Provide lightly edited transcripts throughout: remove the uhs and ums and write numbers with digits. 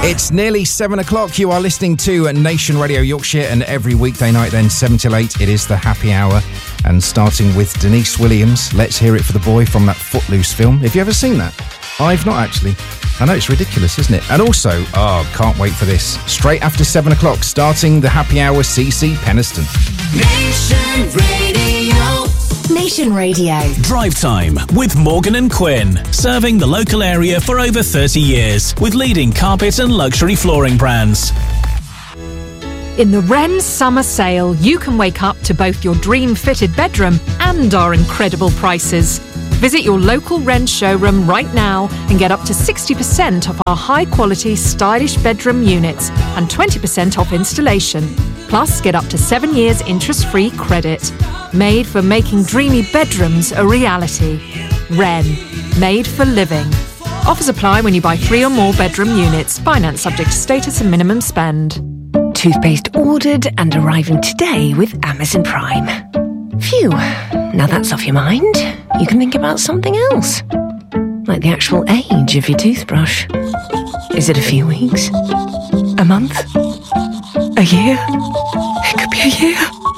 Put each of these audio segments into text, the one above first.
It's nearly 7 o'clock. You are listening to Nation Radio Yorkshire, and every weekday night then 7 till 8 it is the happy hour. And starting with Denise Williams, Let's Hear It for the Boy from that Footloose film. Have you ever seen that? I've not actually. I know it's ridiculous, isn't it? And also, can't wait for this. Straight after 7 o'clock, starting the happy hour, CC Peniston. Nation Radio. Nation Radio. Drive Time with Morgan and Quinn. Serving the local area for over 30 years with leading carpet and luxury flooring brands. In the Wren Summer Sale, you can wake up to both your dream-fitted bedroom and our incredible prices. Visit your local Wren showroom right now and get up to 60% off our high-quality, stylish bedroom units and 20% off installation. Plus, get up to 7 years interest-free credit. Made for making dreamy bedrooms a reality. Wren. Made for living. Offers apply when you buy 3 or more bedroom units. Finance subject to status and minimum spend. Toothpaste ordered and arriving today with Amazon Prime. Phew, now that's off your mind. You can think about something else. Like the actual age of your toothbrush. Is it a few weeks? A month? A year? It could be a year.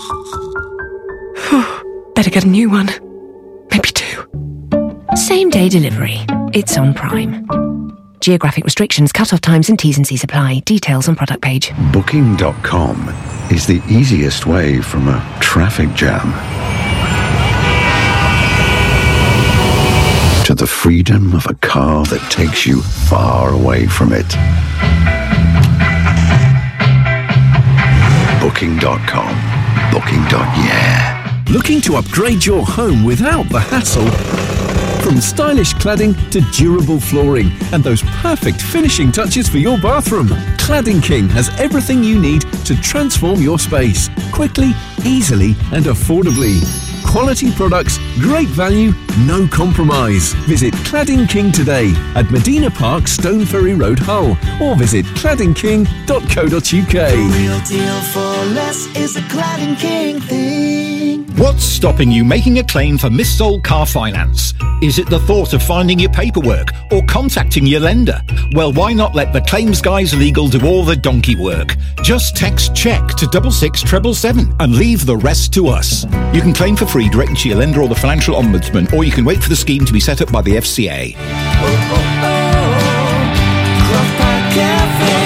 Better get a new one. Maybe 2. Same day delivery. It's on Prime. Geographic restrictions, cut-off times and T's and C's apply. Details on product page. Booking.com is the easiest way from a traffic jam to the freedom of a car that takes you far away from it. Booking.com. Booking.yeah. Looking to upgrade your home without the hassle? From stylish cladding to durable flooring and those perfect finishing touches for your bathroom, Cladding King has everything you need to transform your space quickly, easily and affordably. Quality products, great value, no compromise. Visit Cladding King today at Medina Park, Stone Ferry Road, Hull, or visit claddingking.co.uk. The real deal for less is a Cladding King thing. What's stopping you making a claim for missold car finance? Is it the thought of finding your paperwork or contacting your lender? Well, why not let the Claims Guys Legal do all the donkey work? Just text CHECK to 66777 and leave the rest to us. You can claim for free directly to your lender or the Financial Ombudsman, or you can wait for the scheme to be set up by the FCA. Croft Park Cafe.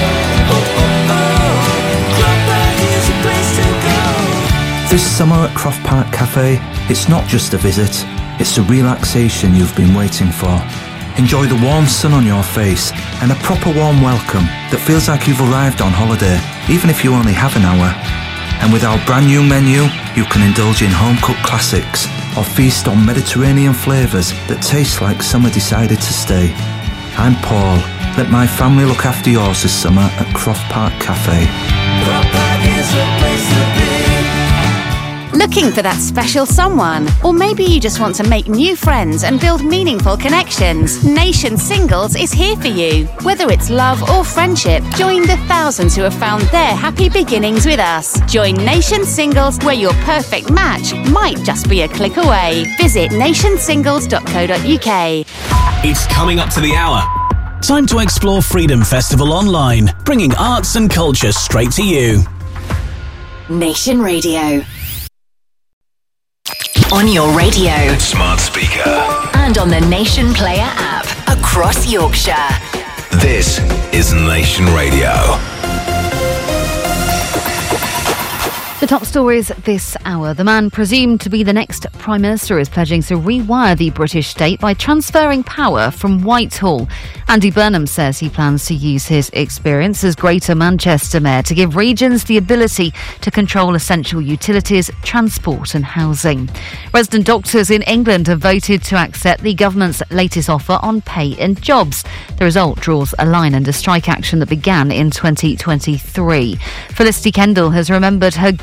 Croft Park is a place to go. This summer at Croft Park Cafe, it's not just a visit, it's the relaxation you've been waiting for. Enjoy the warm sun on your face and a proper warm welcome that feels like you've arrived on holiday, even if you only have an hour. And with our brand new menu, you can indulge in home-cooked classics or feast on Mediterranean flavours that taste like summer decided to stay. I'm Paul. Let my family look after yours this summer at Croft Park Cafe. Croft Park is a place to be. Looking for that special someone? Or maybe you just want to make new friends and build meaningful connections? Nation Singles is here for you. Whether it's love or friendship, join the thousands who have found their happy beginnings with us. Join Nation Singles, where your perfect match might just be a click away. Visit nationsingles.co.uk. It's coming up to the hour. Time to explore Freedom Festival online, bringing arts and culture straight to you. Nation Radio. On your radio, smart speaker, and on the Nation Player app across Yorkshire. This is Nation Radio. The top stories this hour. The man presumed to be the next Prime Minister is pledging to rewire the British state by transferring power from Whitehall. Andy Burnham says he plans to use his experience as Greater Manchester Mayor to give regions the ability to control essential utilities, transport and housing. Resident doctors in England have voted to accept the government's latest offer on pay and jobs. The result draws a line under strike action that began in 2023. Felicity Kendall has remembered her good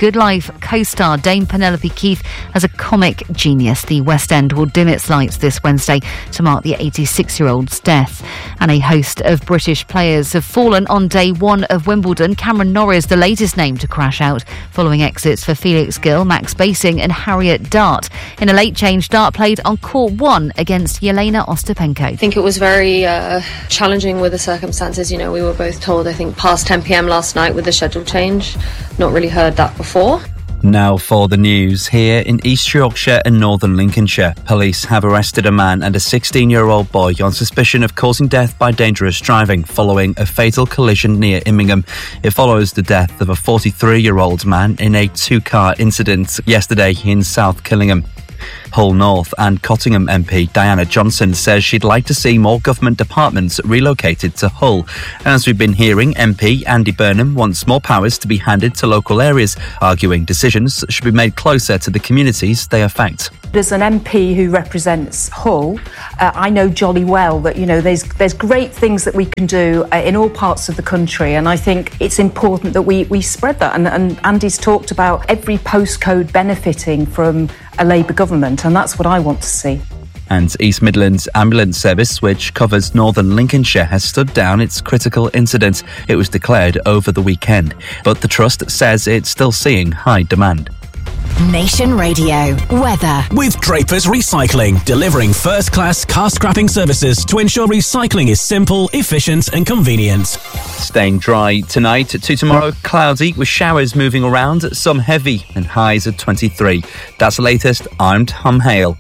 Good Life co-star Dame Penelope Keith as a comic genius. The West End will dim its lights this Wednesday to mark the 86-year-old's death. And a host of British players have fallen on day one of Wimbledon. Cameron Norrie, the latest name to crash out, following exits for Felix Gill, Max Basing and Harriet Dart. In a late change, Dart played on court 1 against Yelena Ostapenko. I think it was very challenging with the circumstances. You know, we were both told, I think, past 10 p.m. last night with the schedule change. Not really heard that before. Now for the news. Here in East Yorkshire and Northern Lincolnshire, police have arrested a man and a 16-year-old boy on suspicion of causing death by dangerous driving following a fatal collision near Immingham. It follows the death of a 43-year-old man in a two-car incident yesterday in South Killingham. Hull North and Cottingham MP Diana Johnson says she'd like to see more government departments relocated to Hull. As we've been hearing, MP Andy Burnham wants more powers to be handed to local areas, arguing decisions should be made closer to the communities they affect. As an MP who represents Hull, I know jolly well that, you know, there's great things that we can do in all parts of the country, and I think it's important that we spread that. And Andy's talked about every postcode benefiting from a Labour government, and that's what I want to see. And East Midlands Ambulance Service, which covers Northern Lincolnshire, has stood down its critical incident. It was declared over the weekend, but the Trust says it's still seeing high demand. Nation Radio weather with Draper's Recycling, delivering first-class car scrapping services to ensure recycling is simple, efficient and convenient. Staying dry tonight to tomorrow, cloudy with showers moving around, some heavy and highs at 23. That's the latest. I'm Tom Hale.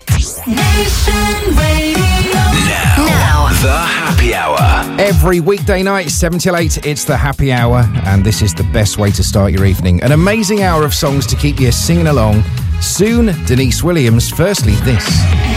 Nation Radio. Now, the Happy Hour. Every weekday night, 7 till 8, it's the Happy Hour, and this is the best way to start your evening. An amazing hour of songs to keep you singing along. Soon, Denise Williams. Firstly, this.